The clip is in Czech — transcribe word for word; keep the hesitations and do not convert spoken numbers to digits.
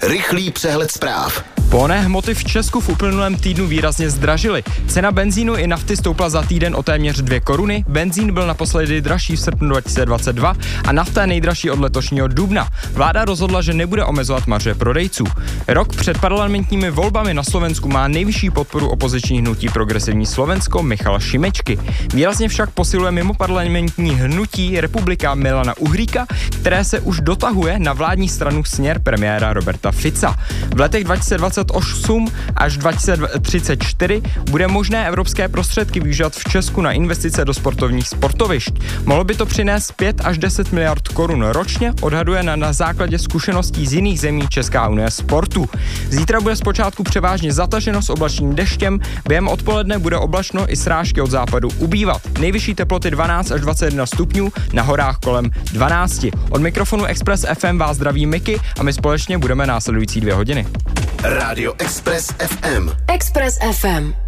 Rychlý přehled zpráv. Pohonné hmoty v Česku v uplynulém týdnu výrazně zdražily. Cena benzínu i nafty stoupla za týden o téměř dvě koruny, benzín byl naposledy dražší v srpnu dva tisíce dvacet dva a nafta je nejdražší od letošního dubna. Vláda rozhodla, že nebude omezovat marže prodejců. Rok před parlamentními volbami na Slovensku má nejvyšší podporu opoziční hnutí Progresivní Slovensko Michala Šimečky. Výrazně však posiluje mimoparlamentní hnutí Republika Milana Uhríka, které se už dotahuje na vládní stranu směr premiéra Roberta Fica. V letech dva tisíce dvacet osm až dva tisíce třicet čtyři bude možné evropské prostředky využít v Česku na investice do sportovních sportovišť. Mohlo by to přinést pět až deset miliard korun ročně, odhaduje na, na základě zkušeností z jiných zemí Česká unie sportu. Zítra bude zpočátku převážně zataženo s oblačným deštěm, během odpoledne bude oblačno i srážky od západu ubývat. Nejvyšší teploty dvanáct až dvacet jedna stupňů, na horách kolem dvanáct. Od mikrofonu Express F M vás zdraví Miky a my společně budeme následující dvě hodiny. Rádio Express F M. Express F M.